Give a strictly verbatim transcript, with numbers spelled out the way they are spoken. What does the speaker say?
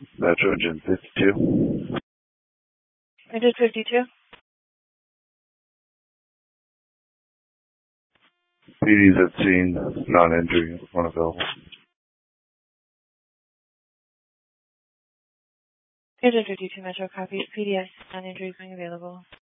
Metro Engine fifty-two. Engine fifty-two. P D's at scene, non-injury, unavailable. Engine fifty-two Metro, copy. P D S non-injury being available.